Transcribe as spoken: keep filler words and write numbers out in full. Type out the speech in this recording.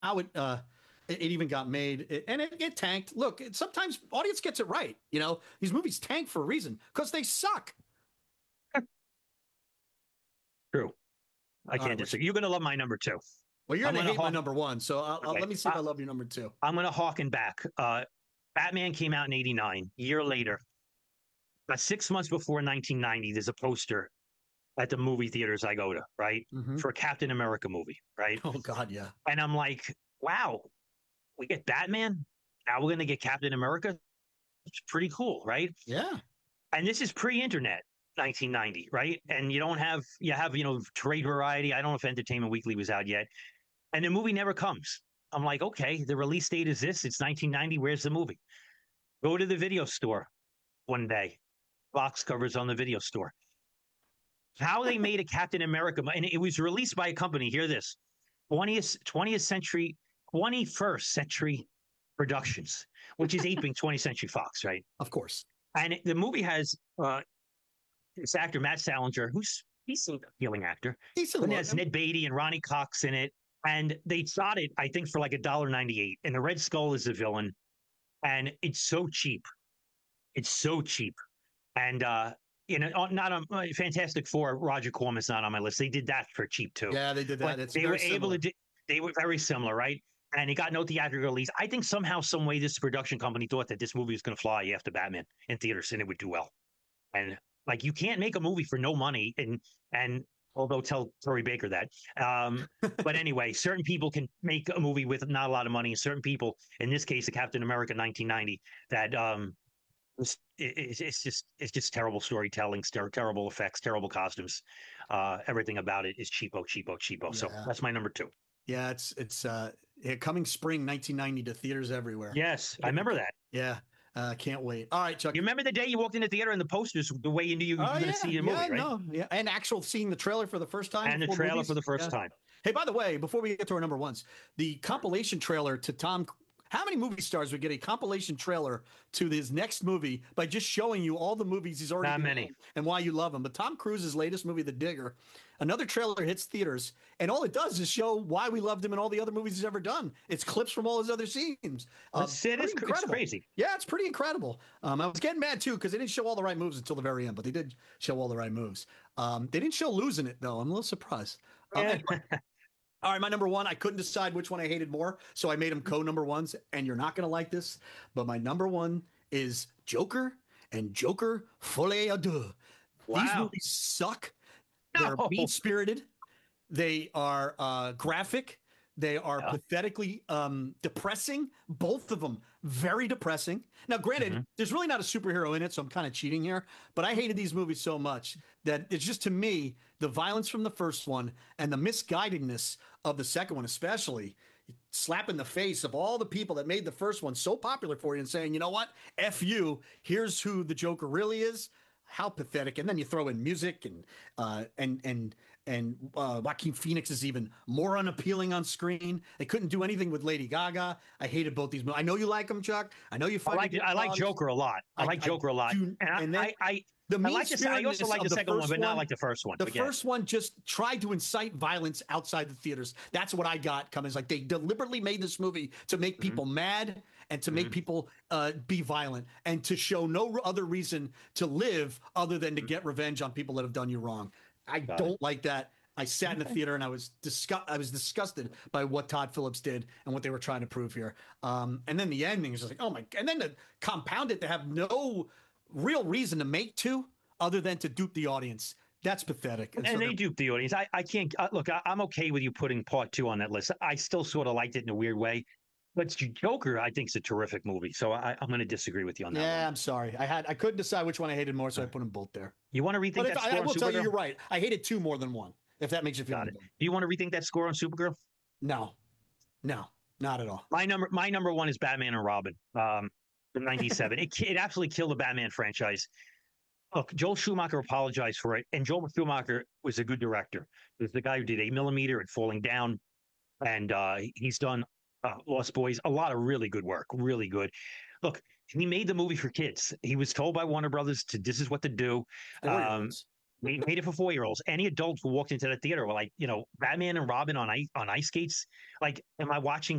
how it uh it, it even got made, it, and it, it tanked. Look, it, sometimes audience gets it right. You know, these movies tank for a reason because they suck. True. I All right, can't which disagree. You're going to love my number two. well, you're I'm gonna going to hate my hawk. number one, so I'll, I'll, Okay. let me see if I, I love your number two. I'm going to hawken back. Uh, Batman came out in eighty-nine. A year later, about six months before nineteen ninety, there's a poster at the movie theaters I go to, right? Hmm. For a Captain America movie, right? Oh God, yeah, And I'm like, wow, we get Batman. Now we're going to get Captain America. It's pretty cool, right? yeah. And this is pre-internet, nineteen ninety, right? And you don't have you have you know trade variety. I don't know if Entertainment Weekly was out yet, and the movie never comes. I'm like, okay, the release date is this. It's nineteen ninety. Where's the movie? Go to the video store one day. Box covers on the video store. How they made a Captain America, and it was released by a company. Hear this: twentieth twentieth century, twenty-first century Productions, which is aping twentieth Century Fox, right? Of course, And it, the movie has uh, this actor Matt Salinger, who's he's an appealing actor. decent Then look. there's I mean, Ned Beatty and Ronnie Cox in it, and they shot it, I think, for like a dollar ninety eight. And the Red Skull is the villain, and it's so cheap. It's so cheap, and uh, you know, not on uh, Fantastic Four. Roger Corman's not on my list. They did that for cheap too, yeah, they did but that. It's they were very able to. similar. Do, they were very similar, right? And he got no theatrical release. I think somehow, some way, this production company thought that this movie was going to fly after Batman in theaters, and it would do well. And like you can't make a movie for no money, and and although tell Troy Baker that. Um, but anyway, certain people can make a movie with not a lot of money, and certain people, in this case, the Captain America nineteen ninety, that um, it's, it's just it's just terrible storytelling, terrible effects, terrible costumes. Uh, everything about it is cheapo, cheapo, cheapo. So Yeah, that's my number two. yeah. It's it's uh yeah, coming spring nineteen ninety to theaters everywhere. Yes, I remember that. Yeah, uh, can't wait. All right, Chuck. You remember the day you walked in the theater and the posters, the way you knew you were Oh going to yeah, see the yeah, movie, right? no, yeah, and actual seeing the trailer for the first time And the before trailer for movies. the first Yeah. time. Hey, by the way, before we get to our number ones, the compilation trailer to Tom. How many movie stars would get a compilation trailer to his next movie by just showing you all the movies he's already Not been many. in and why you love him? But Tom Cruise's latest movie, The Digger, another trailer hits theaters, and all it does is show why we loved him in all the other movies he's ever done. It's clips from all his other scenes. Uh, It's, it is, pretty it's incredible. crazy. Yeah, it's pretty incredible. Um, I was getting mad too because they didn't show all the right moves until the very end, but they did show all the right moves. Um, they didn't show losing it though. I'm a little surprised. Um, Yeah. anyway, all right, my number one. I couldn't decide which one I hated more, so I made them co number ones. And you're not going to like this, but my number one is Joker and Joker Folie à Deux. These Wow. movies suck. They're mean No. spirited. They are uh, graphic. They are Yeah. pathetically um, depressing. Both of them very depressing. Now, granted, Mm-hmm. there's really not a superhero in it, so I'm kind of cheating here. But I hated these movies so much that it's just to me the violence from the first one and the misguidedness of the second one, especially slap in the face of all the people that made the first one so popular for you and saying, you know what, F you. Here's who the Joker really is. How pathetic! And then you throw in music and uh, and and and uh, Joaquin Phoenix is even more unappealing on screen. They couldn't do anything with Lady Gaga. I hated both these movies. I know you like them, Chuck. I know you I find like good I like qualities. Joker a lot. I I, like I Joker a lot, do, and I and then I I, the I mean like this. I also spiritedness like of the the second one, first but not one. like the first one. The But yeah, first one just tried to incite violence outside the theaters. That's what I got coming. It's like they deliberately made this movie to make mm-hmm. people mad and to make Mm-hmm. people uh, be violent and to show no other reason to live other than to get revenge on people that have done you wrong. I Got it. don't like that. I sat in the Okay. theater and I was disgust. I was disgusted by what Todd Phillips did and what they were trying to prove here. Um, and then the ending is just like, oh my! And then to compound it, to have no real reason to make two other than to dupe the audience. That's pathetic. And so And they duped the audience. I I can't uh, look. I, I'm okay with you putting part two on that list. I still sort of liked it in a weird way. But Joker, I think, is a terrific movie. So I, I'm going to disagree with you on that yeah, one. I'm sorry. I had I couldn't decide which one I hated more, so Uh, I put them both there. You want to But rethink if that I, I score on will tell you, Supergirl? you're right. I hated two more than one. If that makes you feel Got any it. better. Do you want to rethink that score on Supergirl? No, no, not at all. My number, my number one is Batman and Robin, um, from ninety-seven. It it absolutely killed the Batman franchise. Look, Joel Schumacher apologized for it, and Joel Schumacher was a good director. He was the guy who did Eight Millimeter and Falling Down, and uh, he's done uh, Lost Boys, a lot of really good work, really good. Look, he made the movie for kids. He was told by Warner Brothers to this is what to do. Four year Um, olds. We made it for four year olds. Any adults who walked into the theater were like, you know, Batman and Robin on ice on ice skates. Like, am I watching